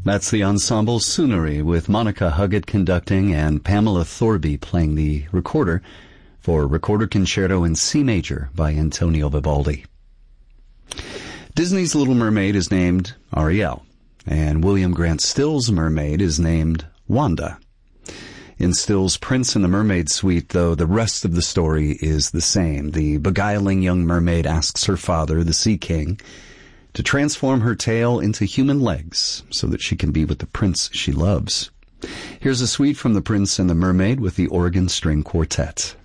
That's the ensemble Sunnery with Monica Huggett conducting and Pamela Thorby playing the recorder for Recorder Concerto in C Major by Antonio Vivaldi. Disney's Little Mermaid is named Ariel, and William Grant Still's Mermaid is named Wanda. In Still's Prince and the Mermaid Suite, though, the rest of the story is the same. The beguiling young mermaid asks her father, the Sea King, to transform her tail into human legs so that she can be with the prince she loves. Here's a suite from The Prince and the Mermaid with the Organ String Quartet.